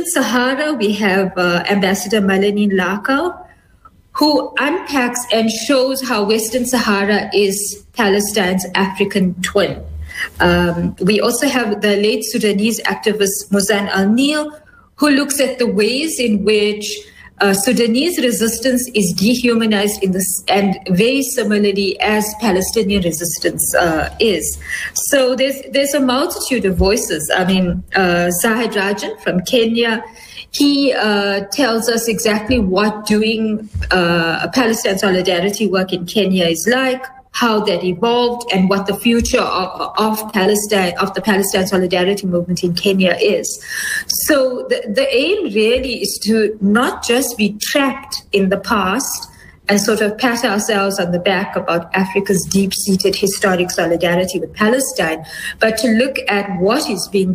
Sahara, we have Ambassador Melanie Lakau, who unpacks and shows how Western Sahara is Palestine's African twin. We also have the late Sudanese activist Muzan Al-Nil, who looks at the ways in which Sudanese resistance is dehumanized and very similarly as Palestinian resistance is. So there's a multitude of voices. I mean, Zahid Rajan from Kenya, he tells us exactly what doing Palestine solidarity work in Kenya is like, how that evolved, and what the future of Palestine, of the Palestine solidarity movement in Kenya is. So the aim really is to not just be trapped in the past and sort of pat ourselves on the back about Africa's deep-seated historic solidarity with Palestine, but to look at what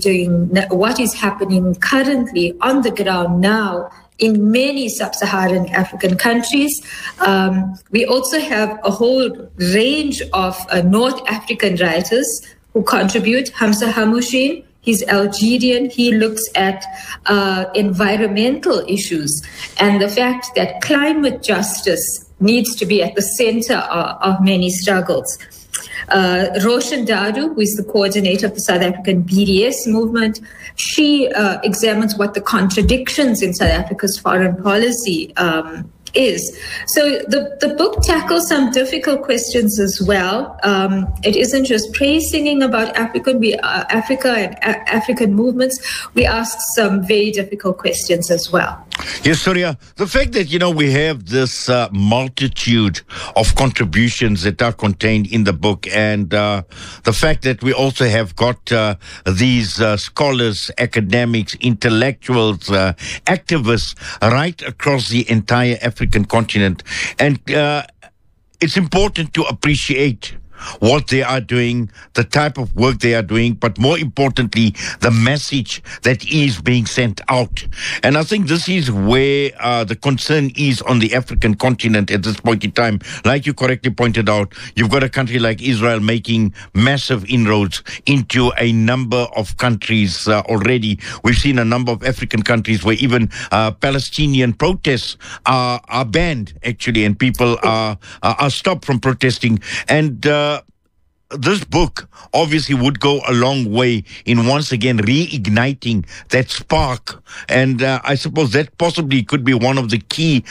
is happening currently on the ground now in many sub-Saharan African countries. We also have a whole range of North African writers who contribute. Hamza Hamouchine, he's Algerian. He looks at environmental issues and the fact that climate justice needs to be at the center of many struggles. Roshan Dadu, who is the coordinator of the South African BDS movement, she examines what the contradictions in South Africa's foreign policy is. So the book tackles some difficult questions as well. It isn't just praise singing about Africa and African movements. We ask some very difficult questions as well. Yes, Surya, the fact that, we have this multitude of contributions that are contained in the book, and the fact that we also have got these scholars, academics, intellectuals, activists right across the entire African continent. And it's important to appreciate what they are doing, the type of work they are doing, but more importantly, the message that is being sent out. And I think this is where the concern is on the African continent at this point in time. Like you correctly pointed out, you've got a country like Israel making massive inroads into a number of countries already. We've seen a number of African countries where even Palestinian protests are banned, actually, and people are stopped from protesting. And this book obviously would go a long way in once again reigniting that spark. And I suppose that possibly could be one of the key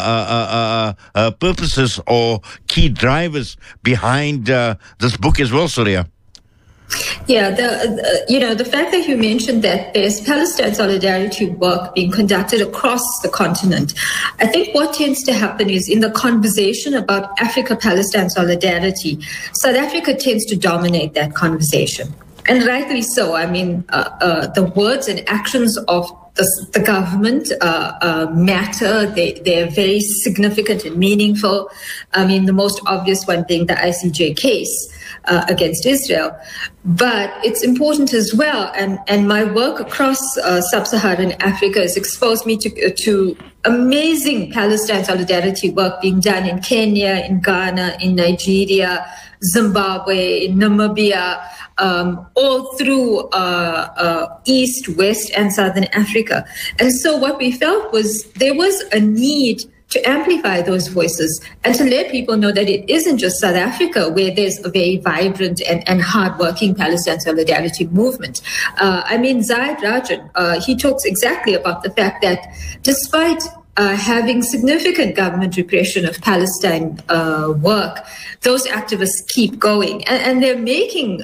purposes or key drivers behind this book as well, Surya. Yeah, the fact that you mentioned that there's Palestine solidarity work being conducted across the continent, I think what tends to happen is in the conversation about Africa-Palestine solidarity, South Africa tends to dominate that conversation. And rightly so. I mean, the words and actions of the government matter. They're very significant and meaningful. I mean, the most obvious one being the ICJ case against Israel. But it's important as well, and my work across sub-Saharan Africa has exposed me to amazing Palestine solidarity work being done in Kenya, in Ghana, in Nigeria, Zimbabwe, in Namibia, all through East, West, and Southern Africa. And so what we felt was there was a need to amplify those voices and to let people know that it isn't just South Africa where there's a very vibrant and hardworking Palestine solidarity movement. I mean, Zahid Rajan, he talks exactly about the fact that despite having significant government repression of Palestine work, those activists keep going, and they're making,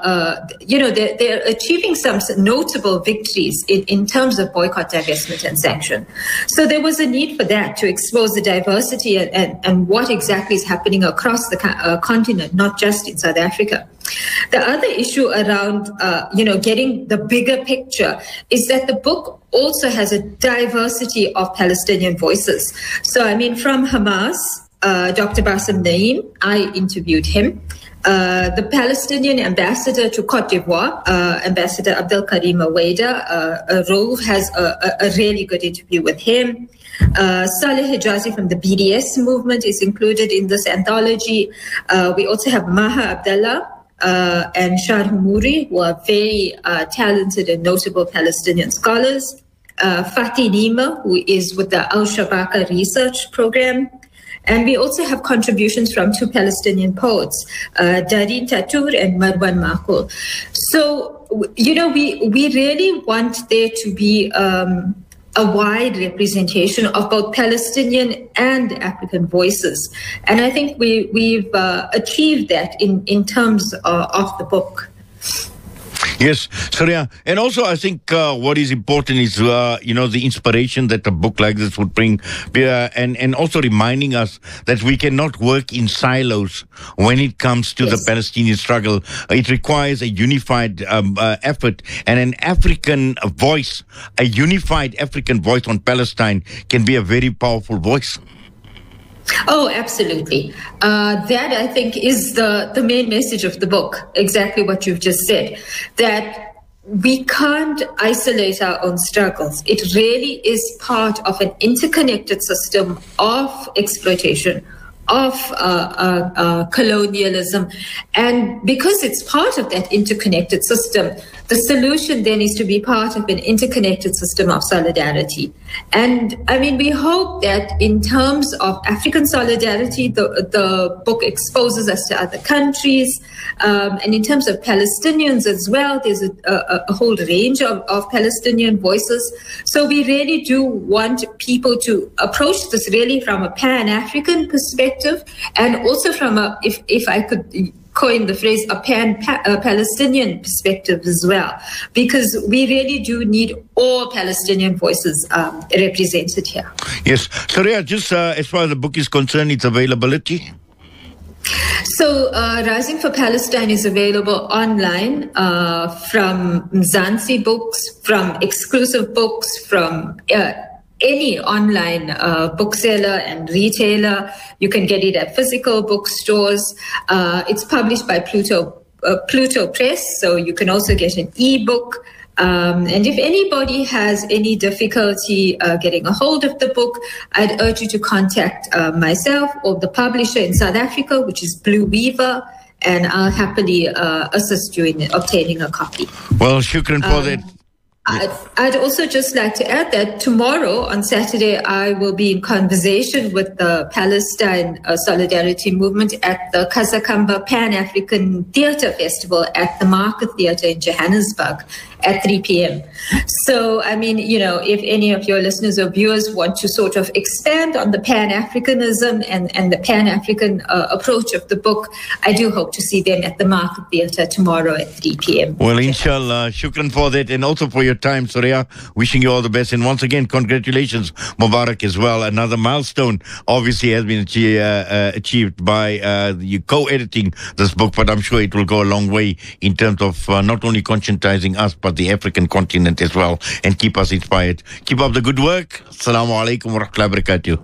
they're achieving some notable victories in terms of boycott, divestment, and sanction. So there was a need for that to expose the diversity and what exactly is happening across the continent, not just in South Africa. The other issue around, getting the bigger picture is that the book also has a diversity of Palestinian voices. So, I mean, from Hamas, Dr. Bassem Naim, I interviewed him. The Palestinian ambassador to Cote d'Ivoire, Ambassador Abdel Karim Aweda, Raouf has a really good interview with him. Saleh Hijazi from the BDS movement is included in this anthology. We also have Maha Abdallah and Shah Humuri, who are very talented and notable Palestinian scholars. Fatih Nima, who is with the Al-Shabaka Research Program. And we also have contributions from 2 Palestinian poets, Darin Tatur and Marwan Makul. So, we really want there to be a wide representation of both Palestinian and African voices. And I think we've achieved that in terms of the book. Yes, Surya. And also, I think what is important is, the inspiration that a book like this would bring, and also reminding us that we cannot work in silos when it comes to the Palestinian struggle. It requires a unified effort, and an African voice, a unified African voice on Palestine can be a very powerful voice. Oh, absolutely. That, I think, is the main message of the book, exactly what you've just said, that we can't isolate our own struggles. It really is part of an interconnected system of exploitation, of colonialism. And because it's part of that interconnected system, the solution then is to be part of an interconnected system of solidarity. And I mean, we hope that in terms of African solidarity, the book exposes us to other countries. And in terms of Palestinians as well, there's a whole range of Palestinian voices. So we really do want people to approach this really from a Pan-African perspective, and also from if I could coin the phrase, a Palestinian perspective as well, because we really do need all Palestinian voices represented here. Yes. Surya, just as far as the book is concerned, its availability? So, Rising for Palestine is available online from Mzansi Books, from Exclusive Books, from any online bookseller and retailer. You can get it at physical bookstores. It's published by Pluto Press, so you can also get an ebook. And if anybody has any difficulty getting a hold of the book, I'd urge you to contact myself or the publisher in South Africa, which is Blue Weaver, and I'll happily assist you in obtaining a copy. Well, shukran for that. I'd also just like to add that tomorrow, on Saturday, I will be in conversation with the Palestine Solidarity Movement at the Kazakamba Pan-African Theatre Festival at the Market Theatre in Johannesburg at 3 p.m. So, I mean, if any of your listeners or viewers want to sort of expand on the Pan-Africanism and the Pan-African approach of the book, I do hope to see them at the Market Theatre tomorrow at 3 p.m. Well, inshallah, shukran for that, and also for your time, Surya. Wishing you all the best, and once again, congratulations, Mubarak, as well. Another milestone obviously has been achieved by you co-editing this book, but I'm sure it will go a long way in terms of not only conscientizing us, but the African continent as well, and keep us inspired. Keep up the good work. Assalamu alaikum wa rahmatullahi wa barakatuh.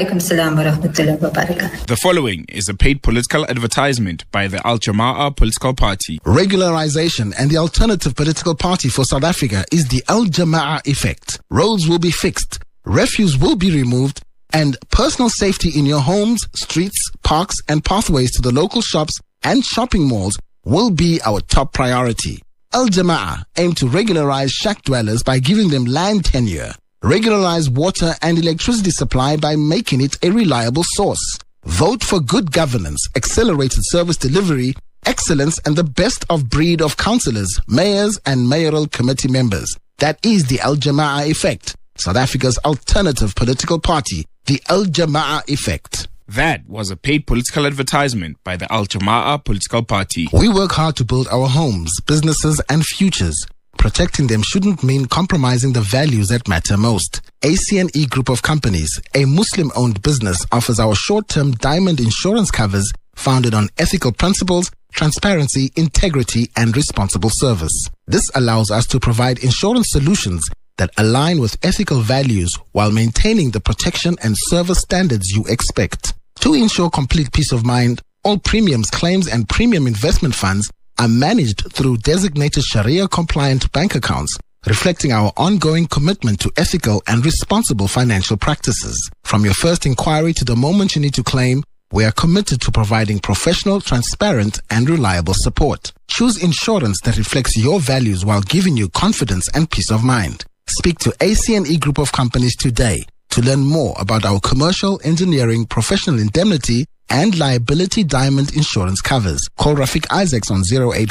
The following is a paid political advertisement by the Al Jama'ah political party. Regularization and the alternative political party for South Africa is the Al Jama'ah effect. Roads will be fixed, refuse will be removed, and personal safety in your homes, streets, parks, and pathways to the local shops and shopping malls will be our top priority. Al Jama'ah aim to regularize shack dwellers by giving them land tenure. Regularize water and electricity supply by making it a reliable source. Vote for good governance, accelerated service delivery, excellence, and the best of breed of councillors, mayors, and mayoral committee members. That is the Al Jama'ah effect, South Africa's alternative political party, the Al Jama'ah effect. That was a paid political advertisement by the Al Jama'ah political party. We work hard to build our homes, businesses, and futures. Protecting them shouldn't mean compromising the values that matter most. ACNE Group of Companies, a Muslim-owned business, offers our short-term diamond insurance covers founded on ethical principles, transparency, integrity, and responsible service. This allows us to provide insurance solutions that align with ethical values while maintaining the protection and service standards you expect. To ensure complete peace of mind, all premiums, claims, and premium investment funds are managed through designated Sharia-compliant bank accounts, reflecting our ongoing commitment to ethical and responsible financial practices. From your first inquiry to the moment you need to claim, we are committed to providing professional, transparent, and reliable support. Choose insurance that reflects your values while giving you confidence and peace of mind. Speak to ACNE Group of Companies today to learn more about our commercial, engineering, professional indemnity, and liability diamond insurance covers. Call Rafiq Isaacs on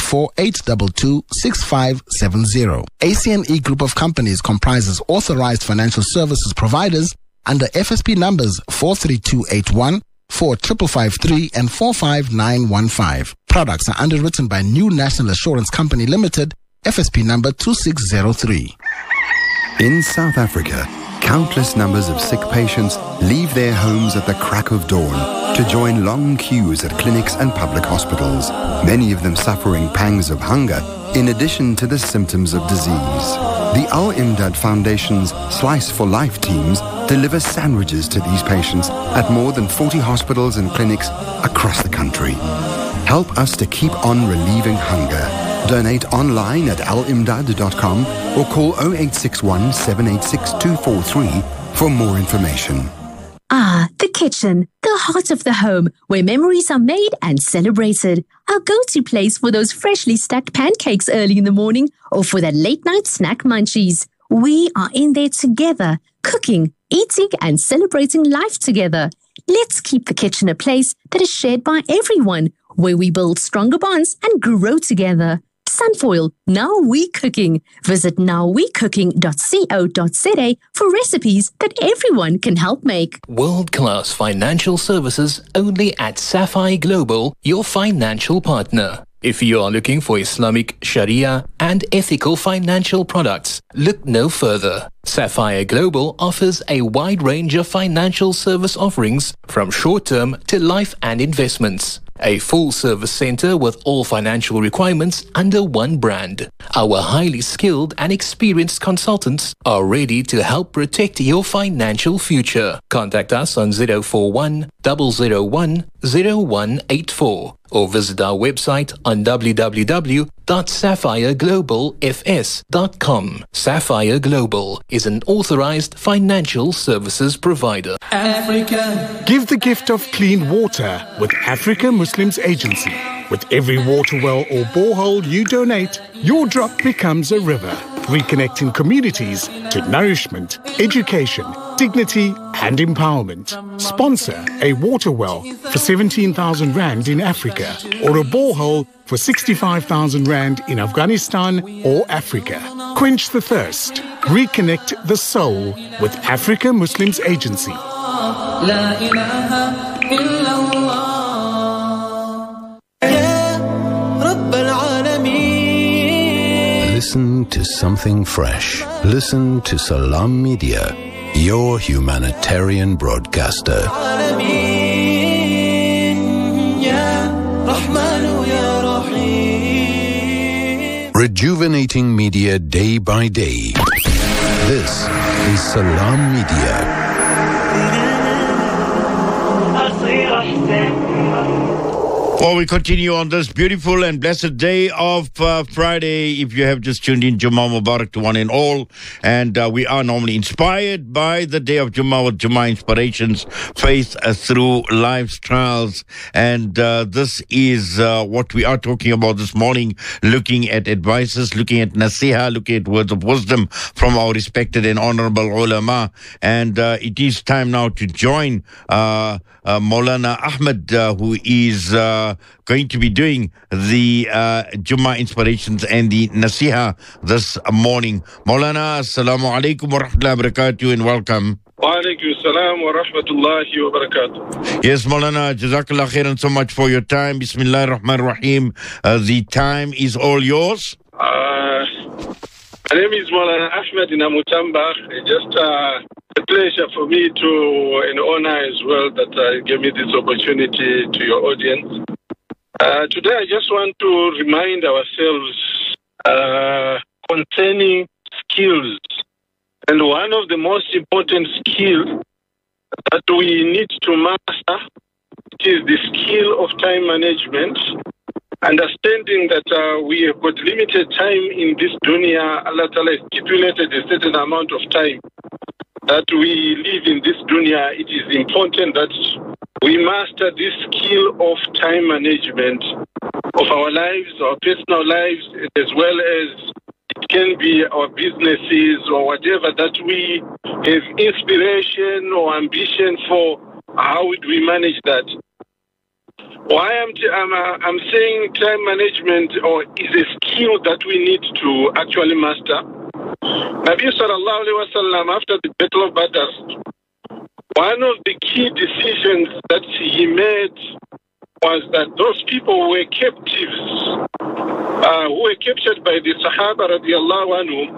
084-822-6570. ACNE Group of Companies comprises authorized financial services providers under FSP numbers 43281, 4553 and 45915. Products are underwritten by New National Assurance Company Limited, FSP number 2603. In South Africa, countless numbers of sick patients leave their homes at the crack of dawn to join long queues at clinics and public hospitals, many of them suffering pangs of hunger in addition to the symptoms of disease. The Al Imdad Foundation's Slice for Life teams deliver sandwiches to these patients at more than 40 hospitals and clinics across the country. Help us to keep on relieving hunger. Donate online at alimdad.com or call 0861 786 243 for more information. Ah, the kitchen, the heart of the home, where memories are made and celebrated. Our go-to place for those freshly stacked pancakes early in the morning or for that late-night snack munchies. We are in there together, cooking, eating and celebrating life together. Let's keep the kitchen a place that is shared by everyone, where we build stronger bonds and grow together. Sunfoil, Now We Cooking. Visit nowwecooking.co.za for recipes that everyone can help make. World-class financial services only at Sapphire Global, your financial partner. If you are looking for Islamic, Sharia and ethical financial products, look no further. Sapphire Global offers a wide range of financial service offerings from short-term to life and investments. A full-service center with all financial requirements under one brand. Our highly skilled and experienced consultants are ready to help protect your financial future. Contact us on 041 001 0184 or visit our website on www.sapphireglobalfs.com. Sapphire Global is an authorized financial services provider. Africa. Give the gift of clean water with Africa Muslims Agency. With every water well or borehole you donate, your drop becomes a river, reconnecting communities to nourishment, education, dignity and empowerment. Sponsor a water well for 17,000 Rand in Africa or a borehole for 65,000 Rand in Afghanistan or Africa. Quench the thirst. Reconnect the soul with Africa Muslims Agency. La ilaha illallah. Listen to something fresh. Listen to Salam Media, your humanitarian broadcaster. Rejuvenating media day by day. This is Salam Media. Well, we continue on this beautiful and blessed day of Friday. If you have just tuned in, Jummah Mubarak to one and all. And we are normally inspired by the day of Jummah with Jummah Inspirations, Faith Through Life's Trials. And this is what we are talking about this morning, looking at advices, looking at nasiha, looking at words of wisdom from our respected and honorable ulama. And it is time now to join Maulana Ahmed, who is going to be doing the Jummah Inspirations and the Nasiha this morning. Maulana, Assalamu alaikum wa rahmatullahi wa barakatuh and welcome. Wa alaikum assalam wa rahmatullahi wa barakatuh. Yes, Maulana, Jazakallah khairan so much for your time. Bismillah ar-Rahman ar-Rahim. The time is all yours. My name is Maulana Ahmed Namutamba. It's just a pleasure for me to, an honor as well, that gave me this opportunity to your audience. Today I just want to remind ourselves concerning skills. And one of the most important skills that we need to master is the skill of time management. Understanding that we have got limited time in this dunya, Allah Ta'ala has stipulated a certain amount of time that we live in this dunya. It is important that we master this skill of time management of our lives, our personal lives, as well as it can be our businesses or whatever that we have inspiration or ambition for. How would we manage that? Why I'm saying time management is a skill that we need to actually master. Nabi sallallahu alaihi wasallam, after the Battle of Badr, one of the key decisions that he made was that those people who were captives, who were captured by the Sahaba radiallahu anhum,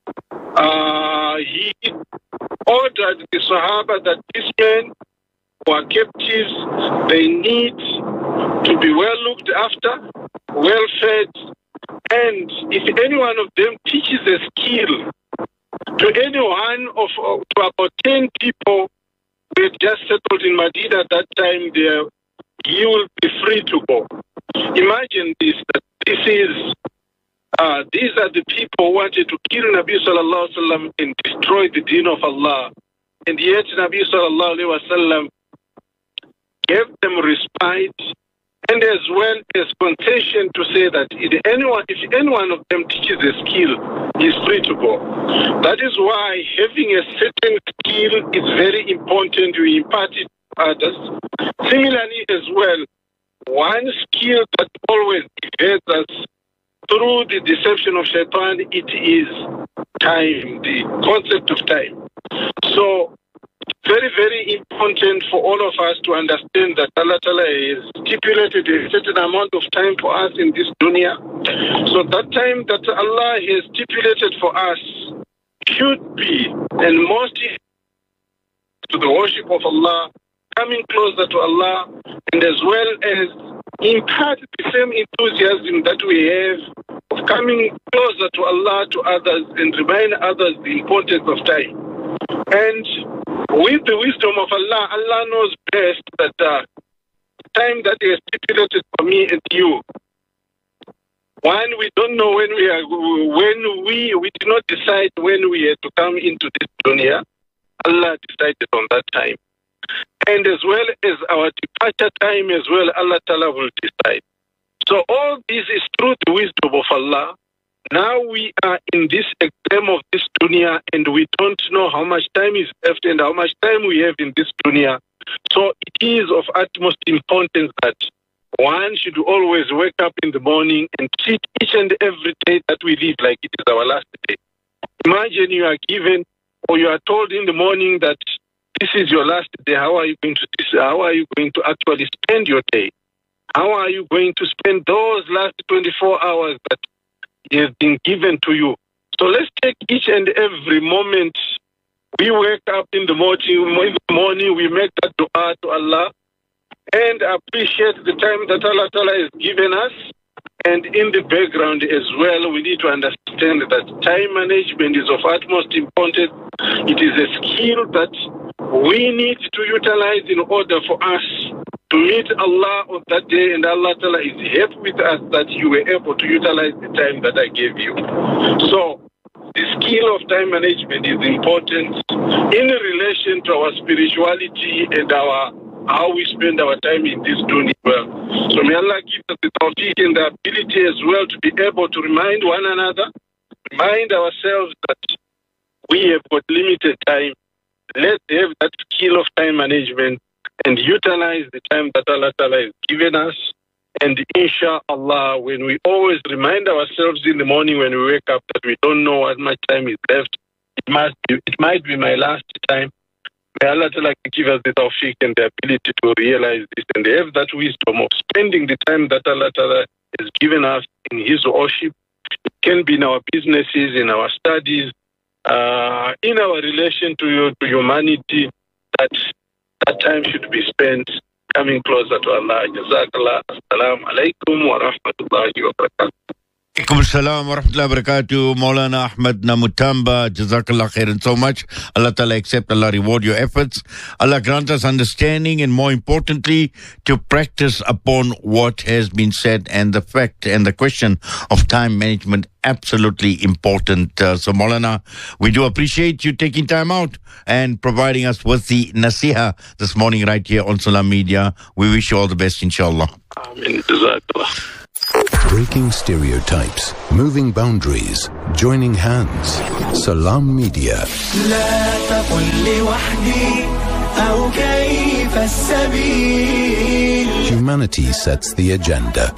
he ordered the Sahaba that these men who are captives, they need to be well looked after, well fed, and if any one of them teaches a skill to any one of to about 10 people who had just settled in Medina at that time, he will be free to go. Imagine this, that these are the people who wanted to kill Nabi sallallahu alaihi wasallam and destroy the deen of Allah, and yet Nabi sallallahu alaihi wasallam gave them respite and as well as concession to say that if any one of them teaches a skill, he's free to go. That is why having a certain skill is very important. We impart it to others. Similarly as well, one skill that always evades us through the deception of Shaitan, it is time, the concept of time. So very, very important for all of us to understand that Allah Ta'ala has stipulated a certain amount of time for us in this dunya. So that time that Allah has stipulated for us should be and most to the worship of Allah, coming closer to Allah, and as well as impart the same enthusiasm that we have of coming closer to Allah, to others, and remind others the importance of time. And with the wisdom of Allah, Allah knows best that time that He has stipulated for me and you. One, we don't know when we did not decide when we had to come into this dunya. Allah decided on that time. And as well as our departure time as well, Allah Ta'ala will decide. So all this is through the wisdom of Allah. Now we are in this exam of this dunya and we don't know how much time is left and how much time we have in this dunya. So it is of utmost importance that one should always wake up in the morning and treat each and every day that we live like it is our last day. Imagine you are given or you are told in the morning that this is your last day. How are you going to actually spend your day? How are you going to spend those last 24 hours that has been given to you? So let's take each and every moment. We wake up in the morning, we make that dua to Allah and appreciate the time that Allah Ta'ala has given us. And in the background as well, we need to understand that time management is of utmost importance. It is a skill that we need to utilize in order for us to meet Allah on that day, and Allah Ta'ala is happy with us that you were able to utilize the time that I gave you. So the skill of time management is important in relation to our spirituality and how we spend our time in this dunya. So may Allah give us the tawfiq and the ability as well to be able to remind one another, remind ourselves that we have got limited time. Let's have that skill of time management and utilize the time that Allah Ta'ala has given us. And inshallah, when we always remind ourselves in the morning when we wake up that we don't know how much time is left, it might be my last time. May Allah Ta'ala give us the tawfiq and the ability to realize this and have that wisdom of spending the time that Allah Ta'ala has given us in His worship. It can be in our businesses, in our studies, in our relation to humanity, that time should be spent coming closer to Allah. Jazakallah. Assalamu alaikum wa rahmatullahi wa barakatuh. Alaikum assalam wa rahmatullahi wa barakatuh. Maulana Ahmad Namutamba, Jazakallah khairan so much. Allah Ta'ala accept, Allah reward your efforts. Allah grant us understanding and more importantly, to practice upon what has been said, and the fact and the question of time management, absolutely important. So Maulana, we do appreciate you taking time out and providing us with the nasiha this morning right here on Salam Media. We wish you all the best, inshallah. Amen. Jazakallah. Breaking stereotypes, moving boundaries, joining hands. Salam Media. Humanity sets the agenda.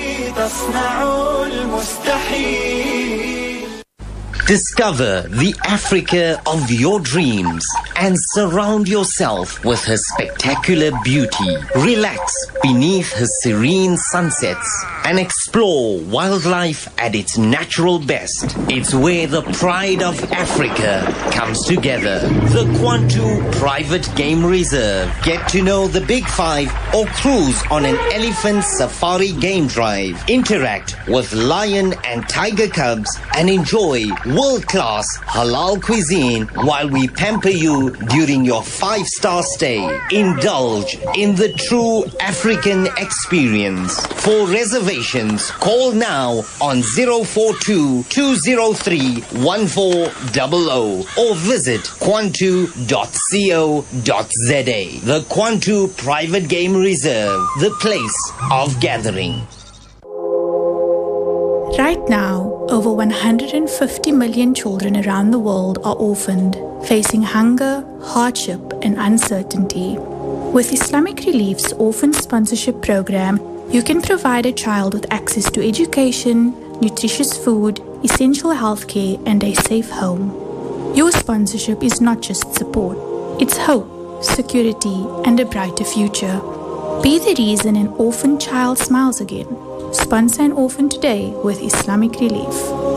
Discover the Africa of your dreams and surround yourself with her spectacular beauty. Relax beneath her serene sunsets and explore wildlife at its natural best. It's where the pride of Africa comes together. The Kwantu Private Game Reserve. Get to know the Big Five or cruise on an elephant safari game drive. Interact with lion and tiger cubs and enjoy world-class halal cuisine while we pamper you during your 5-star stay. Indulge in the true African experience. For reservations, call now on 042-203-1400 or visit kwantu.co.za. The Kwantu Private Game Reserve, the place of gathering. Right now, over 150 million children around the world are orphaned, facing hunger, hardship, and uncertainty. With Islamic Relief's Orphan Sponsorship Program, you can provide a child with access to education, nutritious food, essential healthcare, and a safe home. Your sponsorship is not just support, it's hope, security, and a brighter future. Be the reason an orphan child smiles again. Sponsor an orphan today with Islamic Relief.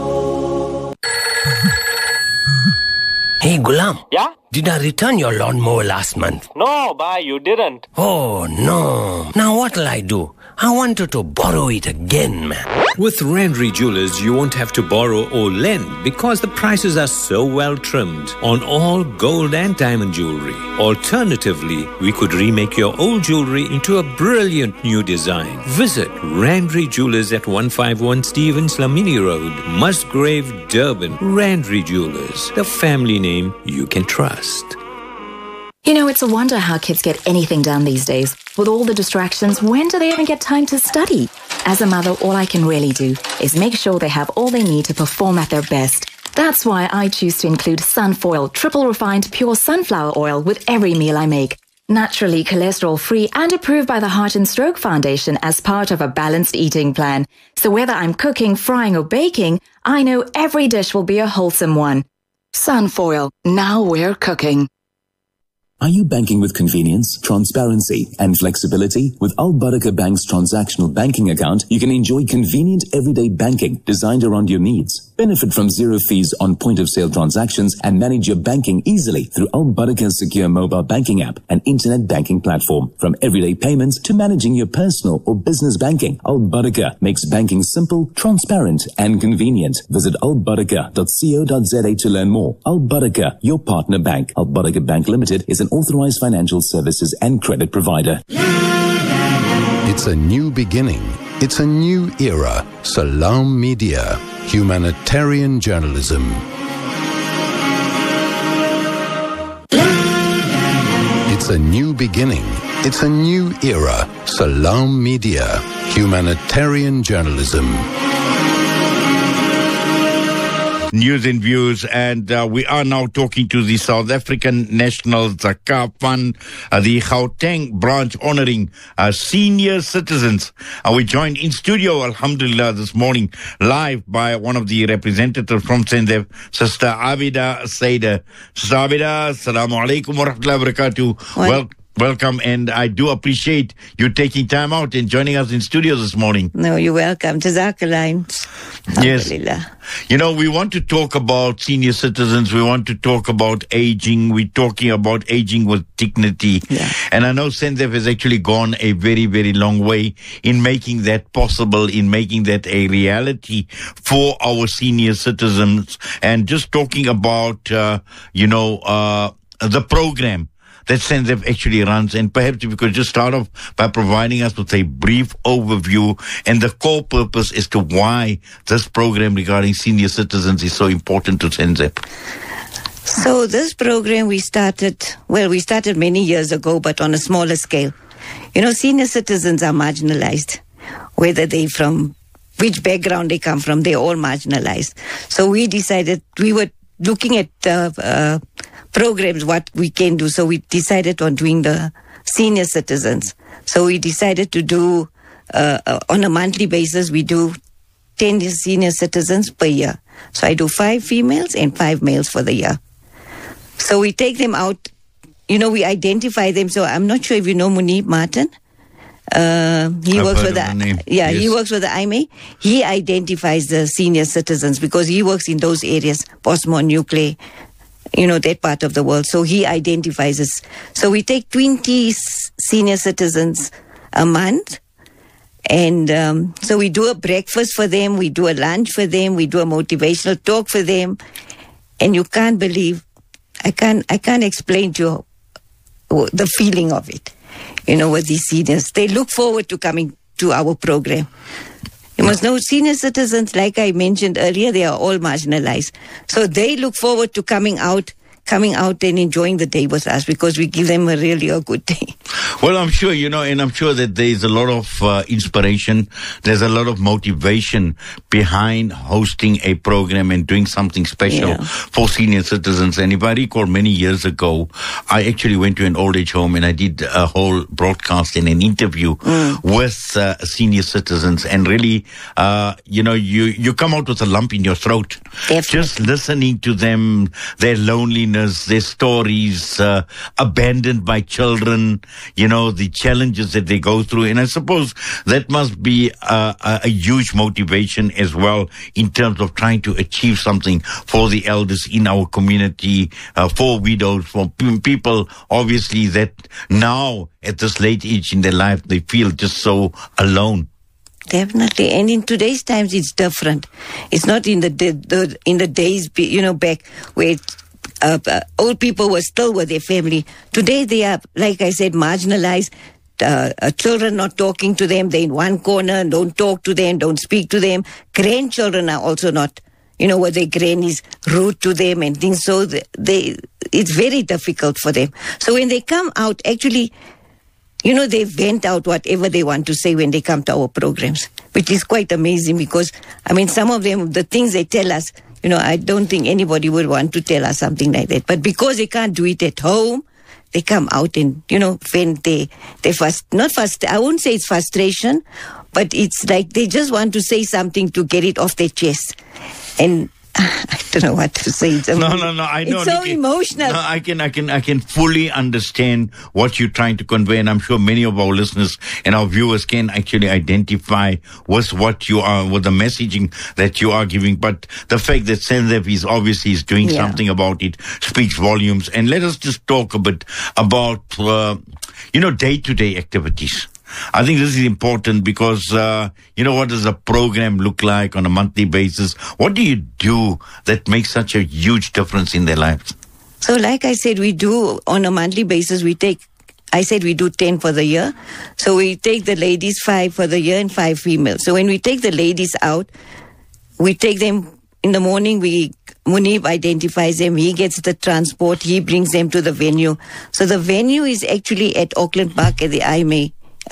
Hey, Gulam. Yeah? Did I return your lawnmower last month? No, bhai, you didn't. Oh, no. Now what'll I do? I wanted to borrow it again, man. With Randry Jewelers, you won't have to borrow or lend because the prices are so well trimmed on all gold and diamond jewelry. Alternatively, we could remake your old jewelry into a brilliant new design. Visit Randry Jewelers at 151 Stevens Lamini Road, Musgrave, Durban. Randry Jewelers, the family name you can trust. You know, it's a wonder how kids get anything done these days. With all the distractions, when do they even get time to study? As a mother, all I can really do is make sure they have all they need to perform at their best. That's why I choose to include Sunfoil triple refined pure sunflower oil with every meal I make. Naturally cholesterol-free and approved by the Heart and Stroke Foundation as part of a balanced eating plan. So whether I'm cooking, frying, or baking, I know every dish will be a wholesome one. Sunfoil, now we're cooking. Are you banking with convenience, transparency, and flexibility? With Al Barakah Bank's transactional banking account, you can enjoy convenient everyday banking designed around your needs. Benefit from zero fees on point-of-sale transactions and manage your banking easily through Al Barakah's secure mobile banking app and internet banking platform. From everyday payments to managing your personal or business banking, Al Barakah makes banking simple, transparent, and convenient. Visit albarakah.co.za to learn more. Al Barakah, your partner bank. Al Barakah Bank Limited is an authorized financial services and credit provider. It's a new beginning. It's a new era. Salam Media. Humanitarian journalism. It's a new beginning. It's a new era. Salam Media. Humanitarian journalism. News and views, and we are now talking to the South African National Zakah Fund, the Gauteng branch honoring senior citizens. We're joined in studio, alhamdulillah, this morning, live by one of the representatives from SENZF, Sister Abida Saida. Sister Abida, assalamu alaikum wa rahmatullahi wa barakatuh. Welcome, and I do appreciate you taking time out and joining us in studio this morning. No, you're welcome. Jazakallah. Yes. You know, we want to talk about senior citizens. We want to talk about aging. We're talking about aging with dignity. Yeah. And I know SENZF has actually gone a very, very long way in making that possible, in making that a reality for our senior citizens. And just talking about, the program that SENZF actually runs, and perhaps if you could just start off by providing us with a brief overview and the core purpose as to why this program regarding senior citizens is so important to SENZF. So this program we started many years ago, but on a smaller scale. You know, senior citizens are marginalized, whether they're from which background they come from. They're all marginalized. So we decided, we were looking at programs, what we can do. So we decided on doing the senior citizens. So we decided to do, on a monthly basis, we do 10 senior citizens per year. So I do 5 females and 5 males for the year. So we take them out, we identify them. So I'm not sure if you know Munib Martin. He works with he works with the IMA. He identifies the senior citizens because he works in those areas, Portsmouth, New Clay, that part of the world. So he identifies us. So we take 20 senior citizens a month. And so we do a breakfast for them, we do a lunch for them, we do a motivational talk for them. And you can't believe, I can't explain to you the feeling of it. With these seniors, they look forward to coming to our program. You must know, senior citizens, like I mentioned earlier, they are all marginalized. So they look forward to coming out and enjoying the day with us because we give them a good day. Well, I'm sure, and I'm sure that there's a lot of inspiration. There's a lot of motivation behind hosting a program and doing something special for senior citizens. And if I recall, many years ago, I actually went to an old age home and I did a whole broadcast and an interview with senior citizens. And really, you come out with a lump in your throat. Definitely. Just listening to them, their loneliness, their stories, abandoned by children, the challenges that they go through. And I suppose that must be a huge motivation as well in terms of trying to achieve something for the elders in our community, for widows, for people, obviously, that now at this late age in their life, they feel just so alone. Definitely. And in today's times, it's different. It's not in the days, back where old people were still with their family. Today they are, like I said, marginalized. Children not talking to them. They're in one corner, don't talk to them, don't speak to them. Grandchildren are also not, with their grannies, rude to them and things. So it's very difficult for them. So when they come out, actually, they vent out whatever they want to say when they come to our programs, which is quite amazing because, some of them, the things they tell us, I don't think anybody would want to tell us something like that. But because they can't do it at home, they come out and, vent I won't say it's frustration, but it's like they just want to say something to get it off their chest. And I don't know what to say. No, I know. It's so emotional. No, I can fully understand what you're trying to convey, and I'm sure many of our listeners and our viewers can actually identify with what you are, with the messaging that you are giving. But the fact that Senzev is doing something about it speaks volumes. And let us just talk a bit about, day-to-day activities. I think this is important because, what does a program look like on a monthly basis? What do you do that makes such a huge difference in their lives? So like I said, we do on a monthly basis, we do 10 for the year. So we take the ladies 5 for the year and 5 females. So when we take the ladies out, we take them in the morning, Munib identifies them, he gets the transport, he brings them to the venue. So the venue is actually at Auckland Park at the IMA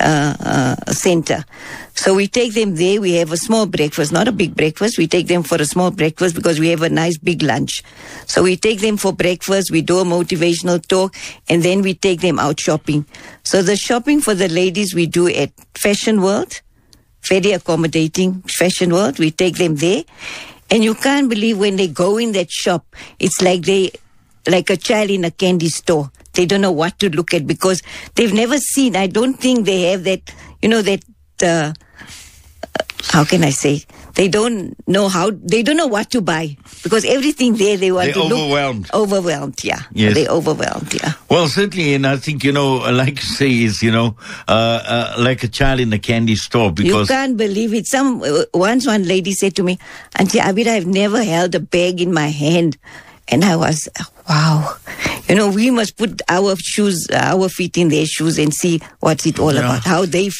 center. So we take them there. We have a small breakfast, not a big breakfast. We take them for a small breakfast because we have a nice big lunch. So we take them for breakfast. We do a motivational talk and then we take them out shopping. So the shopping for the ladies we do at Fashion World, very accommodating Fashion World. We take them there and you can't believe when they go in that shop, it's like a child in a candy store. They don't know what to look at because they've never seen. I don't think they have that, how can I say? They don't know what to buy because everything there they want to overwhelmed. Look. Overwhelmed, yeah. Yes. They're overwhelmed, yeah. Well, certainly, and I think, like you say, is, like a child in a candy store because... You can't believe it. Once one lady said to me, Auntie Abida, I've never held a bag in my hand. And I was, wow. We must put our feet in their shoes and see what's it all about, how they feel.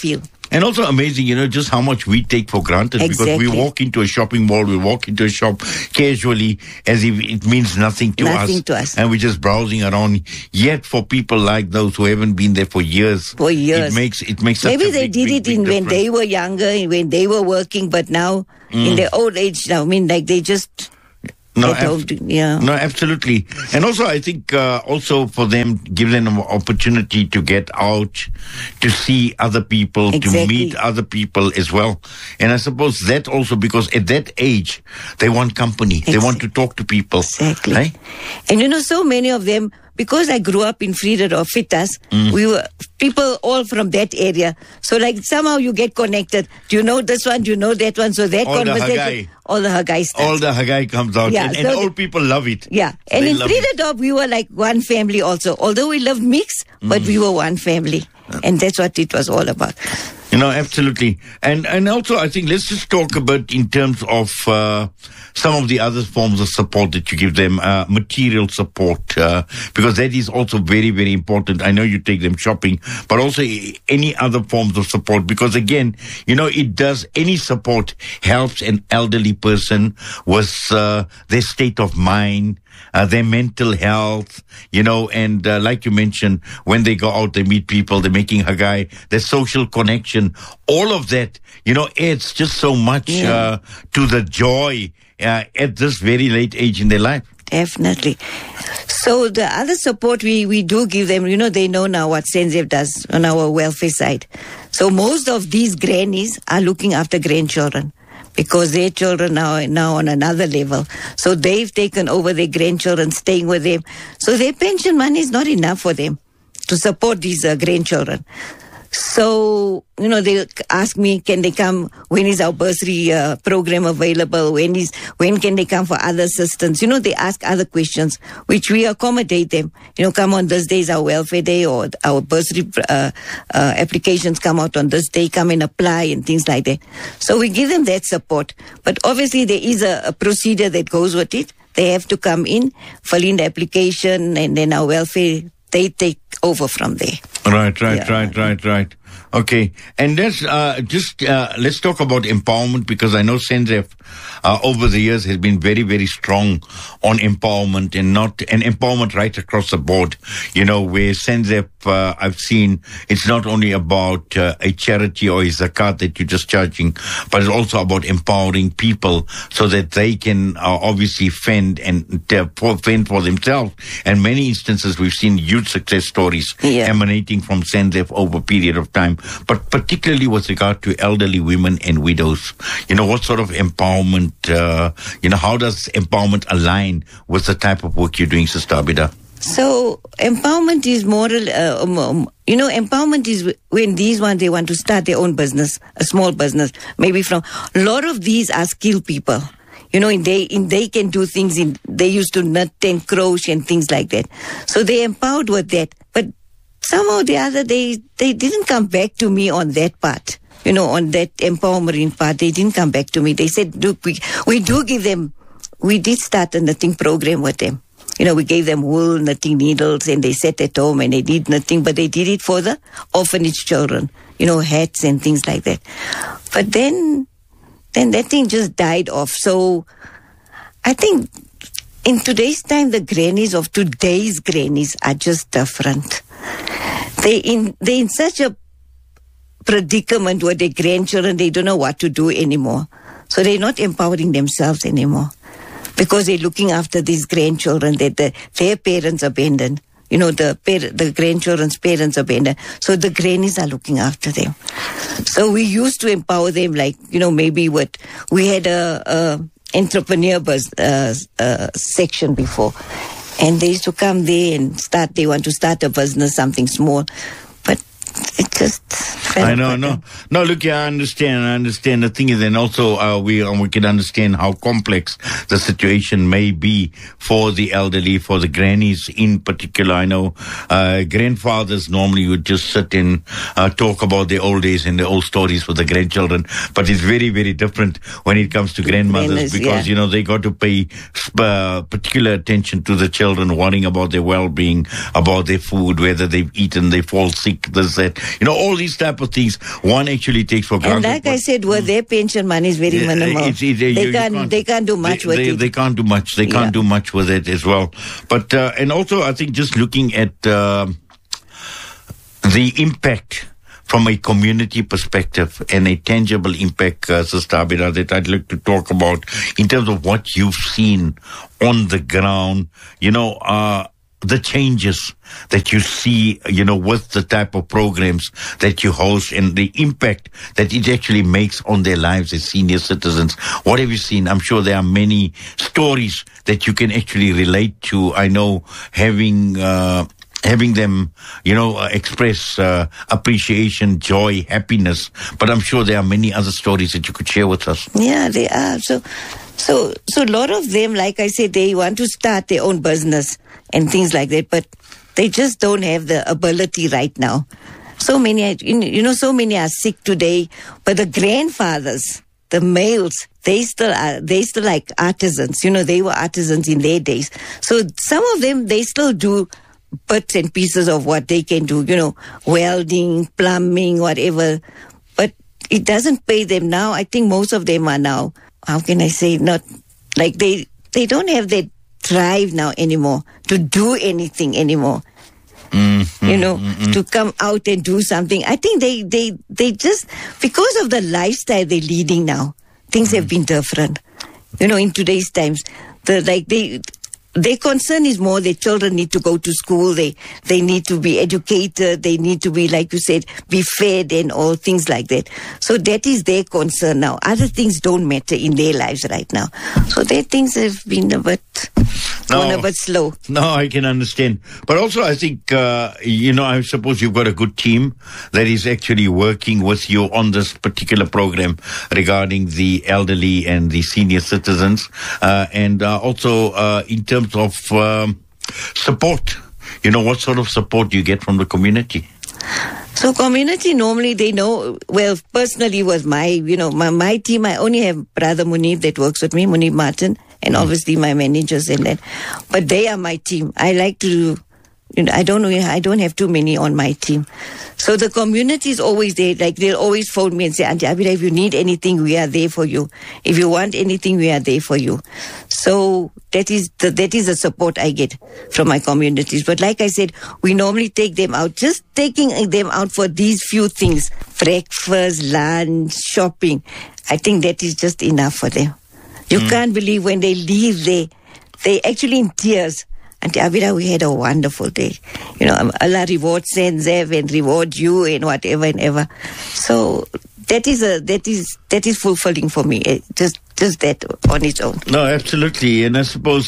And also amazing, just how much we take for granted. Exactly. Because we walk into a shopping mall, we walk into a shop casually as if it means nothing to us. And we're just browsing around. Yet for people like those who haven't been there for years. It makes such Maybe a they big, did big, it big when they were younger, when they were working, but now in their old age now, they just... No, absolutely. And also, I think also for them, give them an opportunity to get out, to see other people, to meet other people as well. And I suppose that also because at that age, they want company. They want to talk to people. Exactly. Right? And so many of them, because I grew up in Friedel or Fitas, we were people all from that area. So somehow you get connected. Do you know this one? Do you know that one? So that conversation, all the Hagai starts. All the Hagai comes out. Yeah, and old people love it. Yeah. And in Friedel we were like one family also. Although we loved mix, but we were one family. And that's what it was all about. Absolutely. And also, I think let's just talk about in terms of some of the other forms of support that you give them, material support, because that is also very, very important. I know you take them shopping, but also any other forms of support, because again, any support helps an elderly person with their state of mind, their mental health, and like you mentioned, when they go out, they meet people, they're making Hagai, their social connection, all of that, adds just so much to the joy at this very late age in their life. Definitely. So the other support we do give them, they know now what Senzev does on our welfare side. So most of these grannies are looking after grandchildren, because their children are now on another level. So they've taken over their grandchildren, staying with them. So their pension money is not enough for them to support these grandchildren. So, they ask me, can they come? When is our bursary program available? When can they come for other assistance? They ask other questions, which we accommodate them. Come on this day is our welfare day, or our bursary applications come out on this day, come and apply and things like that. So we give them that support. But obviously there is a procedure that goes with it. They have to come in, fill in the application, and then our welfare, they take over from there. Right. Okay. And let's let's talk about empowerment, because I know Senzev over the years has been very, very strong on empowerment, and empowerment right across the board. Where Senzev, I've seen it's not only about a charity or a zakat that you're just charging, but it's also about empowering people so that they can obviously fend for themselves. And many instances we've seen huge success stories emanating from Senzev over a period of time, but particularly with regard to elderly women and widows. What sort of empowerment, how does empowerment align with the type of work you're doing, Sister Abida? So empowerment is empowerment is when these ones, they want to start their own business, a small business, maybe from, a lot of these are skilled people. They can do things they used to knit and crochet and things like that. So they're empowered with that. But somehow or the other, they didn't come back to me on that part. On that empowering part, they didn't come back to me. They said, look, we do give them, we did start a knitting program with them. We gave them wool, knitting needles, and they sat at home and they did knitting, but they did it for the orphanage children, hats and things like that. But then that thing just died off. So I think in today's time, the grannies of today's grannies are just different. They're in such a predicament with their grandchildren, they don't know what to do anymore. So they're not empowering themselves anymore, because they're looking after these grandchildren that their parents abandoned. The grandchildren's parents abandoned. So the grannies are looking after them. So we used to empower them, maybe we had a entrepreneur section before. And they used to come there and they want to start a business, something small. But it just... I know, no, look, I understand. The thing is, and also we can understand how complex the situation may be for the elderly, for the grannies in particular. I know grandfathers normally would just sit and talk about their old days and the old stories with the grandchildren, but it's very, very different when it comes to grandmothers, because they got to pay particular attention to the children, worrying about their well-being, about their food, whether they've eaten, they fall sick, this, that, all these type of of things one actually takes for granted. And like I said, their pension money is very minimal. They can't do much with it. They can't do much. They can't do much with it as well. But and also, I think just looking at the impact from a community perspective and a tangible impact, Sister Abida, that I'd like to talk about in terms of what you've seen on the ground, the changes that you see, with the type of programs that you host and the impact that it actually makes on their lives as senior citizens. What have you seen? I'm sure there are many stories that you can actually relate to. I know having them, express appreciation, joy, happiness. But I'm sure there are many other stories that you could share with us. Yeah, they are. So a lot of them, like I said, they want to start their own business and things like that, but they just don't have the ability right now. So many, so many are sick today, but the grandfathers, the males, they still like artisans. They were artisans in their days. So some of them, they still do bits and pieces of what they can do, welding, plumbing, whatever. But it doesn't pay them now. I think most of them are now, how can I say, not like they don't have that drive now anymore to do anything anymore. To come out and do something. I think they just, because of the lifestyle they're leading now, things have been different. In today's times, their concern is more their children need to go to school, they need to be educated, they need to be, like you said, be fed and all things like that. So that is their concern now. Other things don't matter in their lives right now. So their things have been a bit slow. No, I can understand. But also I think, I suppose you've got a good team that is actually working with you on this particular program regarding the elderly and the senior citizens. And also in terms of support, what sort of support do you get from the community? So community, normally they know, well, personally was my team. I only have Brother Munib that works with me, Munib Martin, and obviously my managers and that. But they are my team. I like to, I don't have too many on my team. So the community is always there. Like they'll always phone me and say, Auntie Abida, if you need anything, we are there for you. If you want anything, we are there for you. So that is the support I get from my communities. But like I said, we normally take them out. Just taking them out for these few things, breakfast, lunch, shopping, I think that is just enough for them. You can't believe when they leave there, they actually in tears. Auntie Abida, we had a wonderful day. Allah reward Senzev and reward you and whatever and ever. So that is fulfilling for me. Just that on its own. No, absolutely. And I suppose,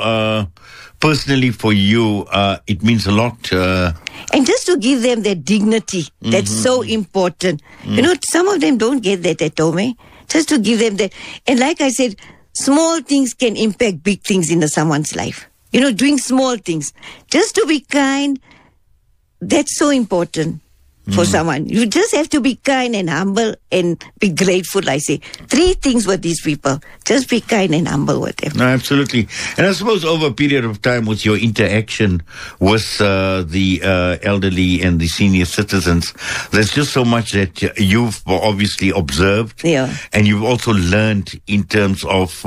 personally for you, it means a lot. And just to give them that dignity, that's so important. Some of them don't get that at home. Just to give them that. And like I said, small things can impact big things in someone's life. Doing small things. Just to be kind, that's so important for someone. You just have to be kind and humble and be grateful, I say. 3 things with these people. Just be kind and humble with them. No, absolutely. And I suppose over a period of time with your interaction with the elderly and the senior citizens, there's just so much that you've obviously observed. Yeah. And you've also learned in terms of,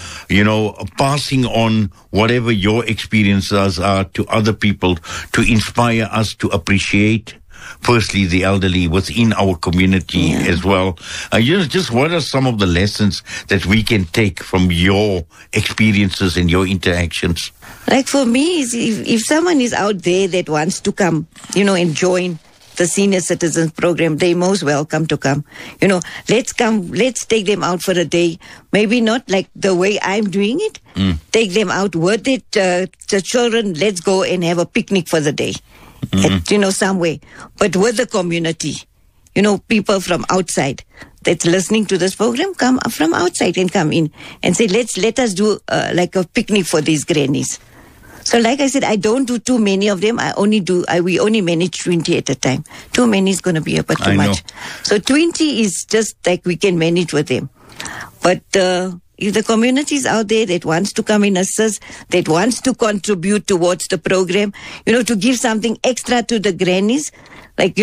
passing on whatever your experiences are to other people to inspire us to appreciate firstly the elderly within our community as well. Just what are some of the lessons that we can take from your experiences and your interactions? Like for me, if someone is out there that wants to come, and join the senior citizens program, they're most welcome to come. Let's take them out for a day. Maybe not like the way I'm doing it. Take them out with it, the children, let's go and have a picnic for the day. Somewhere. But with the community, people from outside that's listening to this program, come from outside and come in and say, let us do like a picnic for these grannies. So like I said, I don't do too many of them. We only manage 20 at a time. Too many is going to be a bit too much. So 20 is just like we can manage with them. But if the community is out there that wants to come and assist, that wants to contribute towards the program, to give something extra to the grannies, like,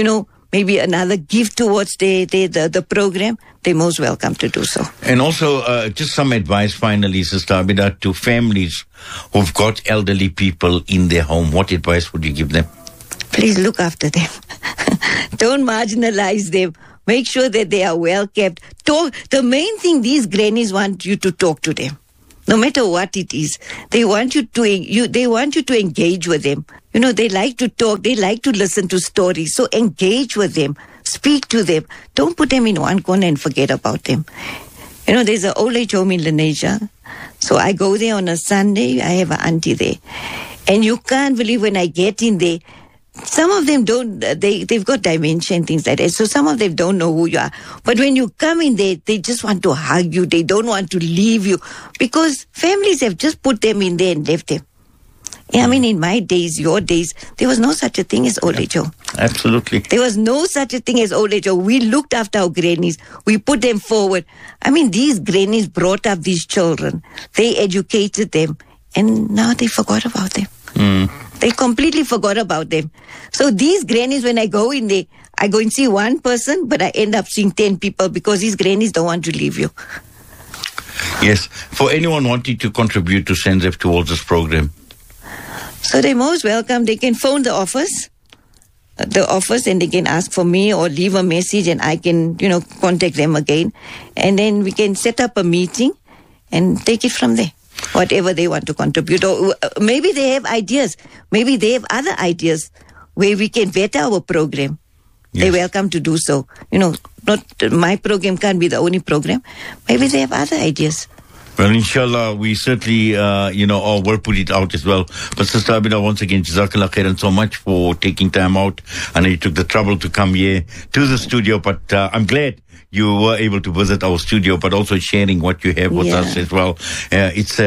maybe another gift towards the program, they're most welcome to do so. And also, just some advice finally, Sister Abida, to families who've got elderly people in their home. What advice would you give them? Please look after them. Don't marginalize them. Make sure that they are well kept. The main thing, these grannies want you to talk to them. No matter what it is, they want you to engage with them. You know, they like to talk, they like to listen to stories. So engage with them, speak to them. Don't put them in one corner and forget about them. You know, there's an old age home in Lenasia. So I go there on a Sunday. I have an auntie there. And you can't believe when I get in there, some of them don't, they've got dementia and things like that. So some of them don't know who you are. But when you come in there, they just want to hug you. They don't want to leave you because families have just put them in there and left them. Yeah, I mean, in my days, your days, there was no such a thing as old age home. Absolutely. There was no such a thing as old age home. We looked after our grannies. We put them forward. I mean, these grannies brought up these children. They educated them. And now they forgot about them. They completely forgot about them. So these grannies, when I go in there, I go and see one person, but I end up seeing 10 people because these grannies don't want to leave you. Yes. For anyone wanting to contribute to SENZF towards this program? So they're most welcome. They can phone the office, and they can ask for me or leave a message and I can, contact them again. And then we can set up a meeting and take it from there. Whatever they want to contribute. Or maybe they have ideas. Maybe they have other ideas where we can better our program. Yes. They're welcome to do so. Not my program can't be the only program. Maybe they have other ideas. Well, inshallah, we certainly, will put it out as well. But Sister Abida, once again, Jazakallah khairan so much for taking time out. I know you took the trouble to come here to the studio, but I'm glad you were able to visit our studio, but also sharing what you have with us as well. It's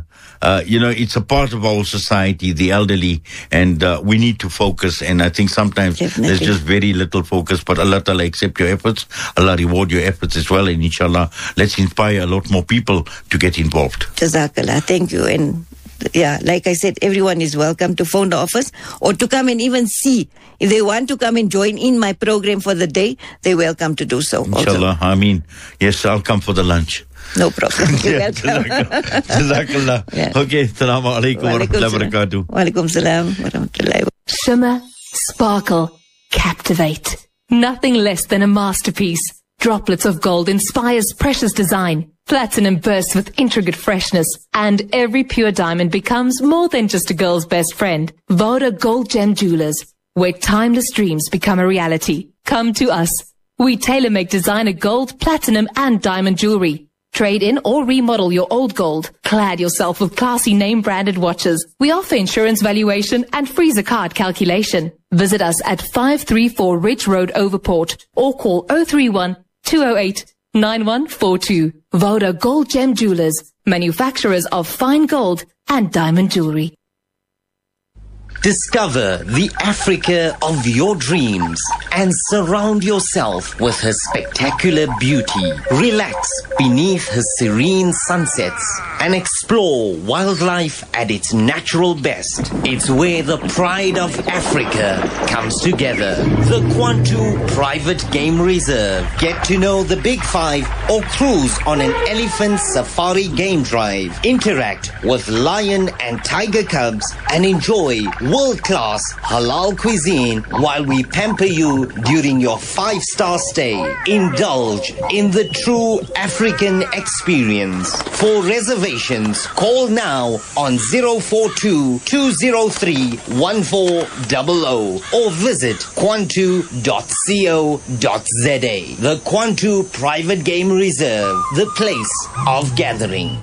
a part of our society, the elderly, and we need to focus. And I think sometimes there's just very little focus, but Allah Ta'ala accept your efforts. Allah reward your efforts as well. And inshallah, let's inspire a lot more people to get involved. Jazakallah. Thank you. And like I said, everyone is welcome to phone the office or to come and even see. If they want to come and join in my program for the day, they're welcome to do so. Inshallah. I mean, yes, I'll come for the lunch. No problem. You're welcome. Jazakallah. Okay. Assalamu alaikum wa rahmatullahi wa barakatuh. Wa alaikum salam wa rahmatullahi. Shimmer, sparkle, captivate. Nothing less than a masterpiece. Droplets of gold inspires precious design. Platinum bursts with intricate freshness, and every pure diamond becomes more than just a girl's best friend. Voda Gold Gem Jewelers, where timeless dreams become a reality. Come to us. We tailor-make designer gold, platinum, and diamond jewelry. Trade in or remodel your old gold. Clad yourself with classy name-branded watches. We offer insurance valuation and free zakat calculation. Visit us at 534 Ridge Road, Overport, or call 031 208 9142. Voda Gold Gem Jewelers, manufacturers of fine gold and diamond jewelry. Discover the Africa of your dreams and surround yourself with her spectacular beauty. Relax beneath her serene sunsets and explore wildlife at its natural best. It's where the pride of Africa comes together. The Kwantu Private Game Reserve. Get to know the Big Five or cruise on an elephant safari game drive. Interact with lion and tiger cubs and enjoy world-class halal cuisine while we pamper you during your 5-star stay. Indulge in the true African experience. For reservations, call now on 042-203-1400 or visit kwantu.co.za. The Kwantu Private Game Reserve, the place of gathering.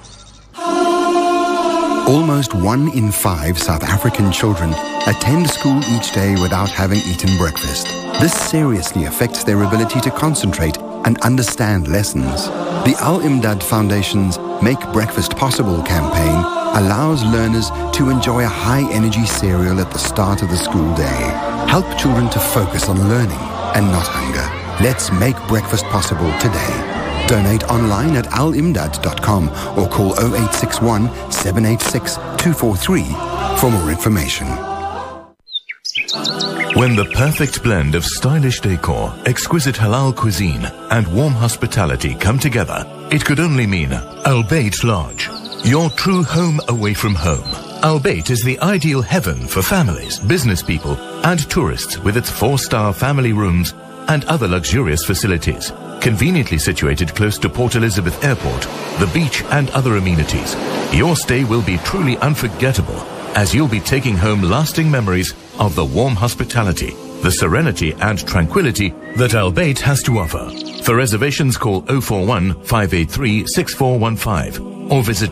Almost 1 in 5 South African children attend school each day without having eaten breakfast. This seriously affects their ability to concentrate and understand lessons. The Al-Imdad Foundation's Make Breakfast Possible campaign allows learners to enjoy a high-energy cereal at the start of the school day. Help children to focus on learning and not hunger. Let's make breakfast possible today. Donate online at alimdad.com or call 0861 786 243 for more information. When the perfect blend of stylish decor, exquisite halal cuisine, and warm hospitality come together, it could only mean Al Bayt Lodge, your true home away from home. Al Bayt is the ideal heaven for families, business people, and tourists with its 4-star family rooms and other luxurious facilities. Conveniently situated close to Port Elizabeth Airport, the beach, and other amenities, your stay will be truly unforgettable, as you'll be taking home lasting memories of the warm hospitality, the serenity and tranquility that Al Bayt has to offer. For reservations, call 041 583 6415 or visit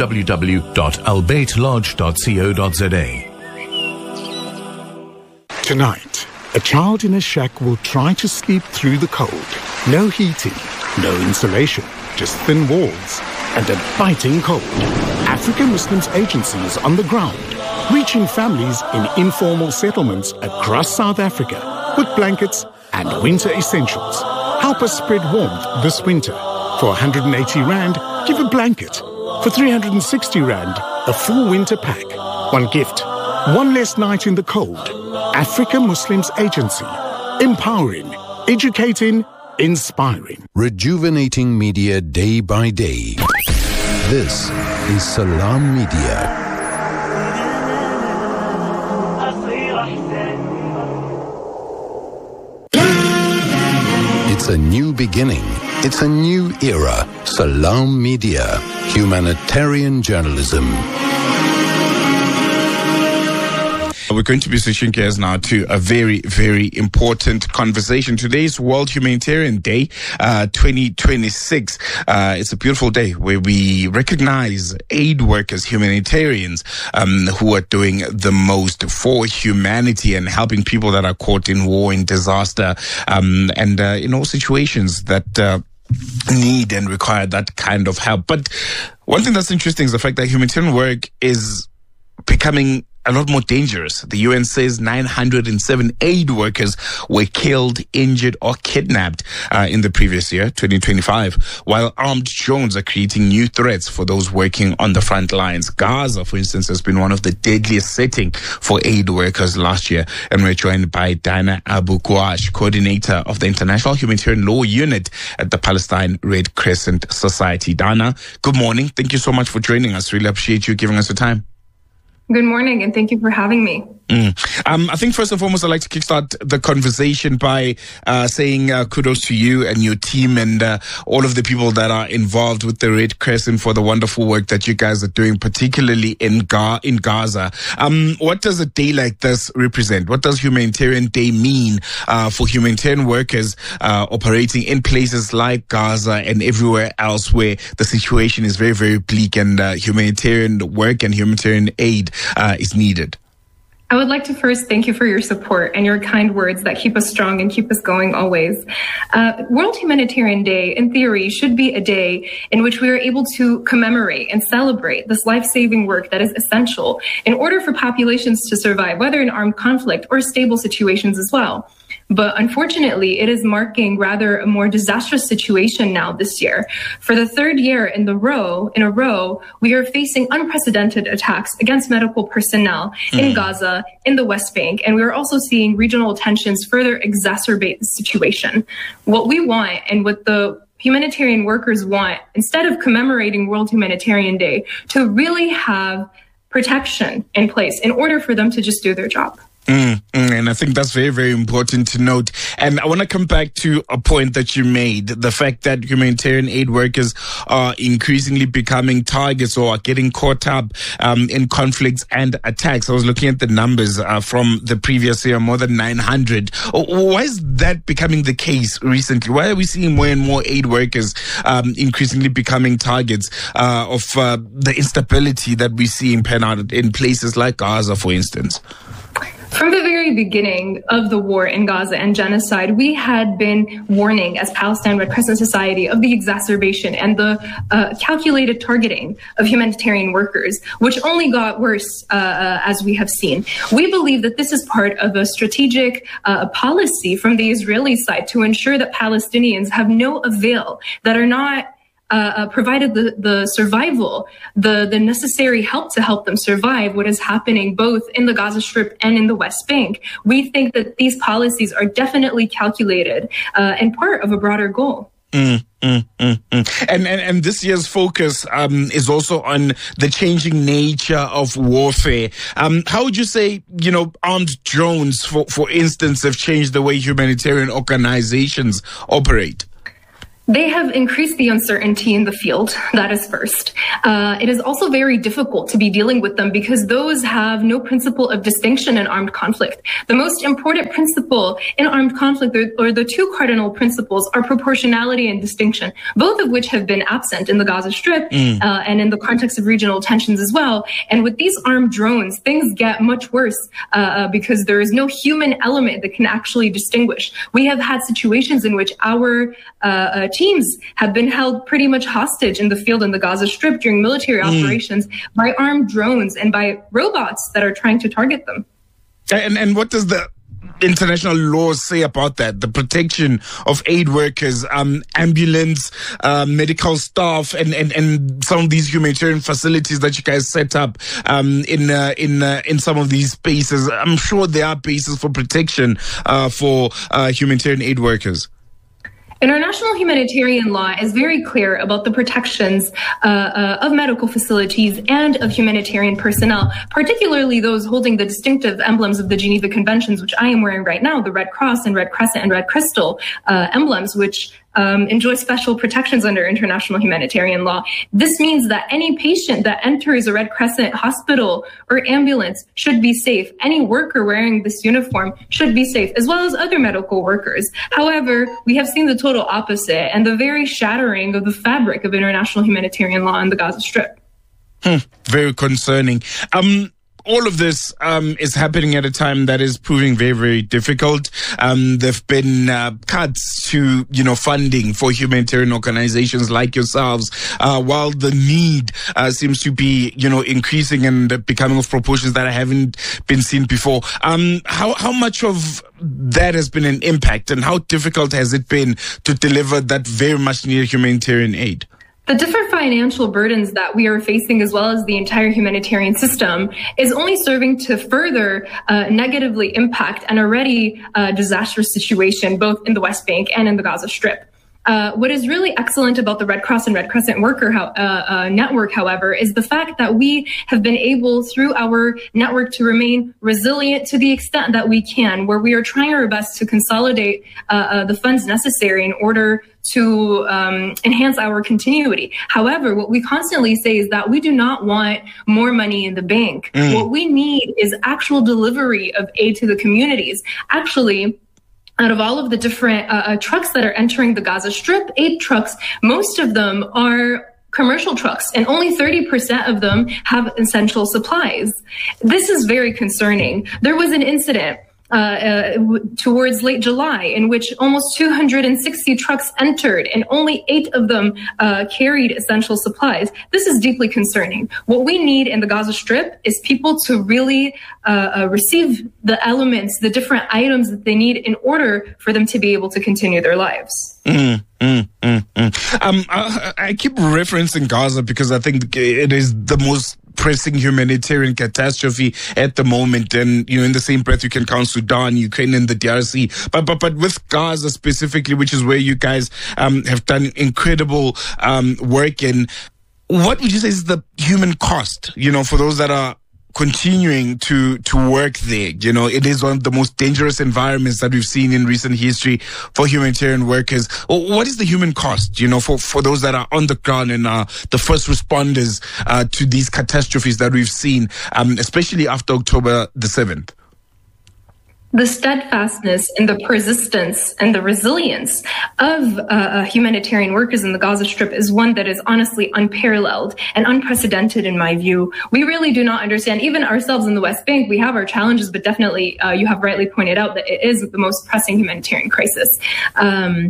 www.albaytlodge.co.za. Tonight, a child in a shack will try to sleep through the cold. No heating, no insulation, just thin walls and a biting cold. African Muslims Agency is on the ground, reaching families in informal settlements across South Africa with blankets and winter essentials. Help us spread warmth this winter. For 180 Rand, give a blanket. For 360 Rand, a full winter pack. One gift, one less night in the cold. African Muslims Agency. Empowering, educating, inspiring. Rejuvenating media day by day. This is Salam Media. It's a new beginning. It's a new era. Salam Media. Humanitarian journalism. We're going to be switching gears now to a very, very important conversation. Today's World Humanitarian Day, 2026. It's a beautiful day where we recognize aid workers, humanitarians, who are doing the most for humanity and helping people that are caught in war and disaster, and in all situations that need and require that kind of help. But one thing that's interesting is the fact that humanitarian work is becoming a lot more dangerous. The UN says 907 aid workers were killed, injured, or kidnapped in the previous year, 2025, while armed drones are creating new threats for those working on the front lines. Gaza, for instance, has been one of the deadliest setting for aid workers last year. And we're joined by Dana Abu Gwash, coordinator of the International Humanitarian Law Unit at the Palestine Red Crescent Society. Dana, good morning. Thank you so much for joining us. Really appreciate you giving us your time. Good morning, and thank you for having me. I think first and foremost, I'd like to kickstart the conversation by saying kudos to you and your team and all of the people that are involved with the Red Crescent for the wonderful work that you guys are doing, particularly in Gaza. What does a day like this represent? What does Humanitarian Day mean for humanitarian workers operating in places like Gaza and everywhere else where the situation is very, very bleak and humanitarian work and humanitarian aid is needed? I would like to first thank you for your support and your kind words that keep us strong and keep us going always. World Humanitarian Day, in theory, should be a day in which we are able to commemorate and celebrate this life-saving work that is essential in order for populations to survive, whether in armed conflict or stable situations as well. But unfortunately, it is marking rather a more disastrous situation now this year. For the third year in a row, we are facing unprecedented attacks against medical personnel in Gaza, in the West Bank, and we are also seeing regional tensions further exacerbate the situation. What we want and what the humanitarian workers want, instead of commemorating World Humanitarian Day, to really have protection in place in order for them to just do their job. And I think that's very, very important to note. And I want to come back to a point that you made, the fact that humanitarian aid workers are increasingly becoming targets or are getting caught up in conflicts and attacks. I was looking at the numbers from the previous year, more than 900. Why is that becoming the case recently? Why are we seeing more and more aid workers increasingly becoming targets of the instability that we see in places like Gaza, for instance? From the very beginning of the war in Gaza and genocide, we had been warning as Palestine Red Crescent Society of the exacerbation and the calculated targeting of humanitarian workers, which only got worse as we have seen. We believe that this is part of a strategic policy from the Israeli side to ensure that Palestinians have no avail, that are not provided the survival, the necessary help to help them survive what is happening both in the Gaza Strip and in the West Bank. We think that these policies are definitely calculated and part of a broader goal. And this year's focus is also on the changing nature of warfare. How would you say, armed drones, for instance, have changed the way humanitarian organizations operate? They have increased the uncertainty in the field. That is first. It is also very difficult to be dealing with them because those have no principle of distinction in armed conflict. The most important principle in armed conflict, or the two cardinal principles, are proportionality and distinction, both of which have been absent in the Gaza Strip and in the context of regional tensions as well. And with these armed drones, things get much worse because there is no human element that can actually distinguish. We have had situations in which our teams have been held pretty much hostage in the field in the Gaza Strip during military operations by armed drones and by robots that are trying to target them. And what does the international law say about that? The protection of aid workers, ambulance, medical staff, and some of these humanitarian facilities that you guys set up in some of these spaces. I'm sure there are bases for protection for humanitarian aid workers. International humanitarian law is very clear about the protections of medical facilities and of humanitarian personnel, particularly those holding the distinctive emblems of the Geneva Conventions, which I am wearing right now, the Red Cross and Red Crescent and Red Crystal emblems, which enjoy special protections under international humanitarian law. This means that any patient that enters a Red Crescent hospital or ambulance should be safe. Any worker wearing this uniform should be safe, as well as other medical workers. However, we have seen the total opposite and the very shattering of the fabric of international humanitarian law in the Gaza Strip. Very concerning. All of this is happening at a time that is proving very, very difficult. There've been cuts to, funding for humanitarian organizations like yourselves, while the need seems to be, increasing and becoming of proportions that haven't been seen before. How much of that has been an impact, and how difficult has it been to deliver that very much needed humanitarian aid? The different financial burdens that we are facing, as well as the entire humanitarian system, is only serving to further negatively impact an already disastrous situation, both in the West Bank and in the Gaza Strip. What is really excellent about the Red Cross and Red Crescent worker network, however, is the fact that we have been able, through our network, to remain resilient to the extent that we can, where we are trying our best to consolidate the funds necessary in order to enhance our continuity. However, what we constantly say is that we do not want more money in the bank. What we need is actual delivery of aid to the communities. Actually, out of all of the different trucks that are entering the Gaza Strip, aid trucks, most of them are commercial trucks, and only 30% of them have essential supplies. This is very concerning. There was an incident towards late July in which almost 260 trucks entered and only 8 of them carried essential supplies. This is deeply concerning. What we need in the Gaza Strip is people to really receive the elements, the different items that they need in order for them to be able to continue their lives. I keep referencing Gaza because I think it is the most pressing humanitarian catastrophe at the moment, and in the same breath you can count Sudan, Ukraine, and the DRC. But with Gaza specifically, which is where you guys have done incredible work in, what would you say is the human cost? For those that are continuing to work there. It is one of the most dangerous environments that we've seen in recent history for humanitarian workers. What is the human cost, for those that are on the ground and are the first responders to these catastrophes that we've seen, especially after October the 7th? The steadfastness and the persistence and the resilience of humanitarian workers in the Gaza Strip is one that is honestly unparalleled and unprecedented in my view. We really do not understand, even ourselves in the West Bank, we have our challenges, but definitely you have rightly pointed out that it is the most pressing humanitarian crisis.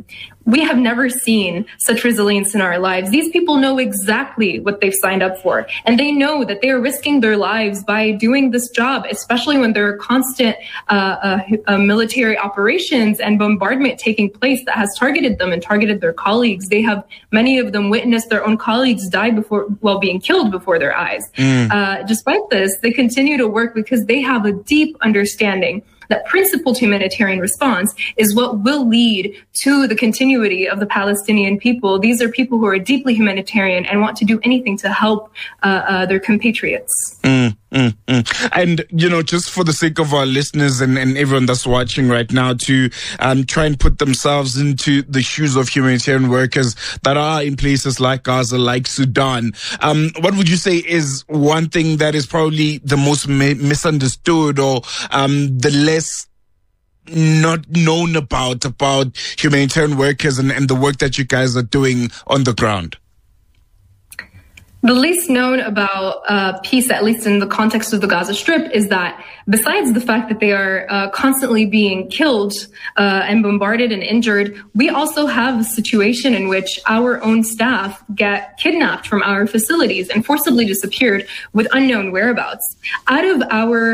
we have never seen such resilience in our lives. These people know exactly what they've signed up for, and they know that they are risking their lives by doing this job, especially when there are constant military operations and bombardment taking place that has targeted them and targeted their colleagues. They have, many of them, witnessed their own colleagues die while being killed before their eyes. Despite this, they continue to work because they have a deep understanding that principled humanitarian response is what will lead to the continuity of the Palestinian people. These are people who are deeply humanitarian and want to do anything to help their compatriots. And, just for the sake of our listeners and everyone that's watching right now, to try and put themselves into the shoes of humanitarian workers that are in places like Gaza, like Sudan, what would you say is one thing that is probably the most misunderstood or the less not known about humanitarian workers and the work that you guys are doing on the ground? The least known about peace, at least in the context of the Gaza Strip, is that besides the fact that they are constantly being killed and bombarded and injured, we also have a situation in which our own staff get kidnapped from our facilities and forcibly disappeared with unknown whereabouts. Out of our